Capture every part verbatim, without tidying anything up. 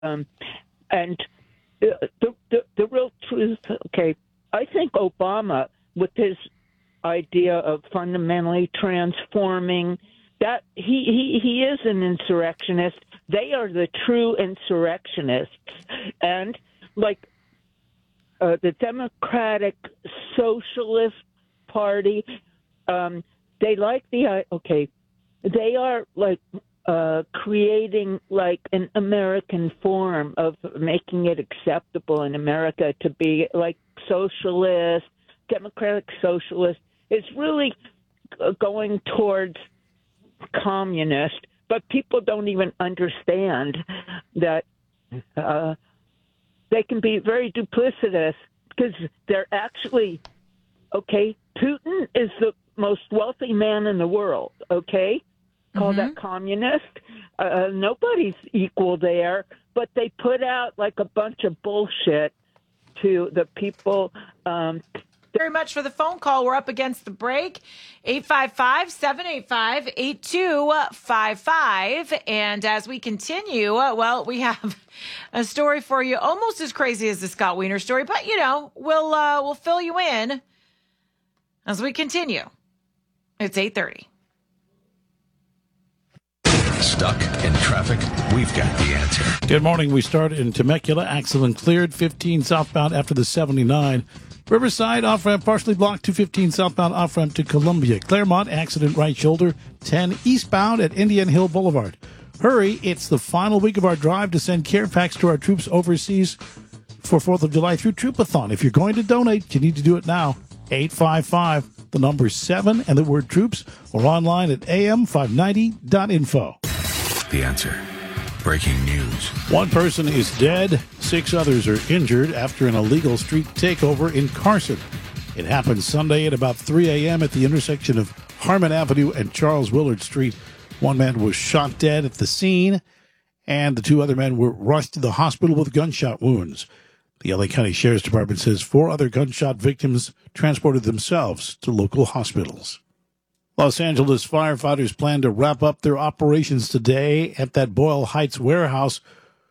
Um, and the, the the real truth, okay, I think Obama, with his idea of fundamentally transforming, that he, he, he is an insurrectionist. They are the true insurrectionists. And, like, uh, the Democratic Socialist Party, um, they like the, uh, okay, they are, like, uh, creating, like, an American form of making it acceptable in America to be, like, socialist, democratic socialist. It's really going towards communist, but people don't even understand that uh, they can be very duplicitous because they're actually, okay, Putin is the most wealthy man in the world, okay? Call mm-hmm. that communist. Uh, nobody's equal there, but they put out like a bunch of bullshit to the people. Um, very much for the phone call. We're up against the break. eight five five, seven eight five, eight two five five. And as we continue, uh, well, we have a story for you almost as crazy as the Scott Wiener story, but, you know, we'll uh, we'll fill you in as we continue. It's eight thirty. Stuck in traffic? We've got the answer. Good morning. We start in Temecula. Accident cleared. fifteen southbound after the seventy-nine. Riverside, off-ramp partially blocked. two fifteen southbound off-ramp to Columbia. Claremont, accident right shoulder. ten eastbound at Indian Hill Boulevard. Hurry, it's the final week of our drive to send care packs to our troops overseas for fourth of July through Troopathon. If you're going to donate, you need to do it now. eight five five, the number seven, and the word troops, or online at a m five ninety dot info. The answer. Breaking news. One person is dead. Six others are injured after an illegal street takeover in Carson. It happened Sunday at about three a.m. at the intersection of Harmon Avenue and Charles Willard Street. One man was shot dead at the scene, and the two other men were rushed to the hospital with gunshot wounds. The L A County Sheriff's Department says four other gunshot victims transported themselves to local hospitals. Los Angeles firefighters plan to wrap up their operations today at that Boyle Heights warehouse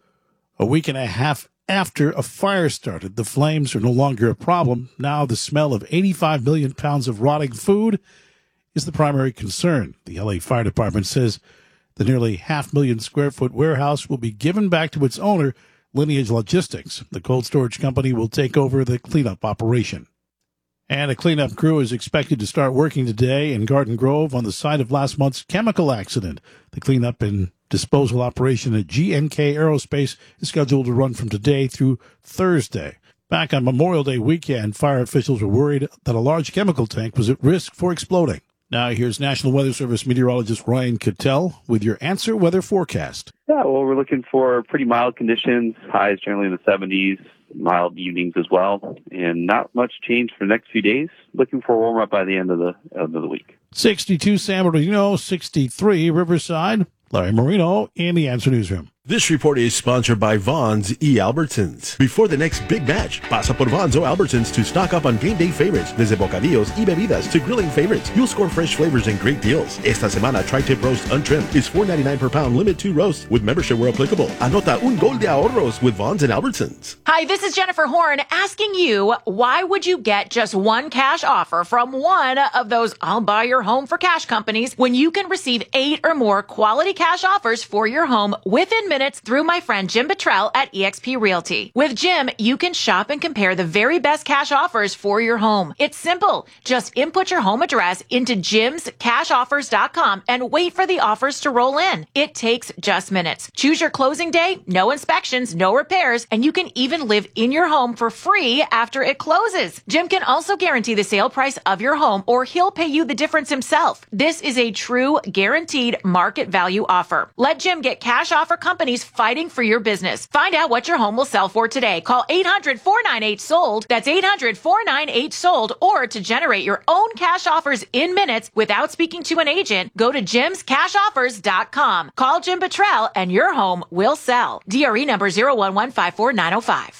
a week and a half after a fire started. The flames are no longer a problem. Now the smell of eighty-five million pounds of rotting food is the primary concern. The L A Fire Department says the nearly half million square foot warehouse will be given back to its owner, Lineage Logistics. The cold storage company will take over the cleanup operation. And a cleanup crew is expected to start working today in Garden Grove on the site of last month's chemical accident. The cleanup and disposal operation at G N K Aerospace is scheduled to run from today through Thursday. Back on Memorial Day weekend, fire officials were worried that a large chemical tank was at risk for exploding. Now here's National Weather Service meteorologist Ryan Cattell with your answer weather forecast. Yeah, well, we're looking for pretty mild conditions, highs generally in the seventies, mild evenings as well, and not much change for the next few days. Looking for a warm up by the end of the end of the week. sixty-two San Bernardino, sixty-three Riverside. Larry Marino in the Answer Newsroom. This report is sponsored by Vaughn's E. Albertsons. Before the next big match, pasa por Vaughn's O. Albertsons to stock up on game day favorites, desde bocadillos y bebidas to grilling favorites. You'll score fresh flavors and great deals. Esta semana, tri-tip roast untrimmed is four ninety-nine per pound, limit two roast with membership where applicable. Anota un gol de ahorros with Vaughn's and Albertsons. Hi, this is Jennifer Horn asking you, why would you get just one cash offer from one of those I'll buy your home for cash companies when you can receive eight or more quality cash offers for your home within minutes through my friend Jim Bottrell at eXp Realty. With Jim, you can shop and compare the very best cash offers for your home. It's simple. Just input your home address into jims cash offers dot com and wait for the offers to roll in. It takes just minutes. Choose your closing day, no inspections, no repairs, and you can even live in your home for free after it closes. Jim can also guarantee the sale price of your home, or he'll pay you the difference himself. This is a true guaranteed market value offer. Let Jim get cash offer companies fighting for your business. Find out what your home will sell for today. Call eight hundred, four nine eight, sold. That's eight hundred, four nine eight, sold. Or to generate your own cash offers in minutes without speaking to an agent, go to jims cash offers dot com. Call Jim Bottrell and your home will sell. D R E number zero one one five four nine zero five.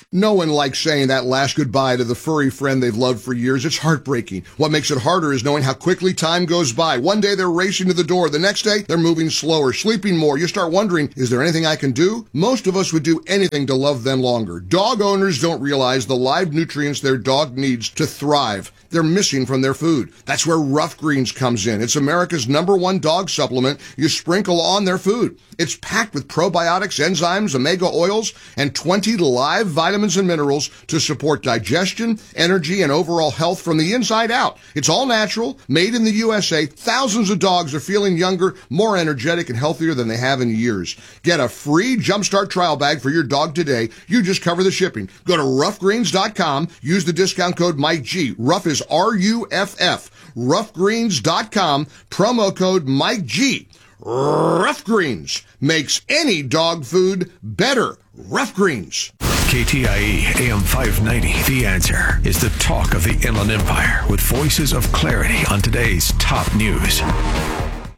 No one likes saying that last goodbye to the furry friend they've loved for years. It's heartbreaking. What makes it harder is knowing how quickly time goes by. One day they're racing to the door. The next day they're moving slower, sleeping more. You start wondering, is there anything I can do? Most of us would do anything to love them longer. Dog owners don't realize the live nutrients their dog needs to thrive. They're missing from their food. That's where Rough Greens comes in. It's America's number one dog supplement you sprinkle on their food. It's packed with probiotics, enzymes, omega oils, and twenty live vitamins and minerals to support digestion, energy, and overall health from the inside out. It's all natural, made in the U S A. Thousands of dogs are feeling younger, more energetic, and healthier than they have in years. Get a free Jumpstart trial bag for your dog today. You just cover the shipping. Go to rough greens dot com. Use the discount code Mike G. Rough is R U F F. rough greens dot com. Promo code Mike G. Rough Greens makes any dog food better. Rough Greens. K T I E A M five ninety. The Answer is the talk of the Inland Empire with voices of clarity on today's top news.